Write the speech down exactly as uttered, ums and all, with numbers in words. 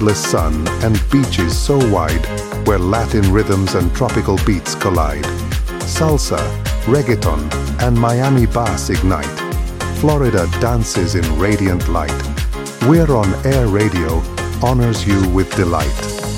sun and beaches so wide where Latin rhythms and tropical beats collide. Salsa, reggaeton, and Miami bass ignite. Florida dances in radiant light. We're on Air Radio, honors you with delight.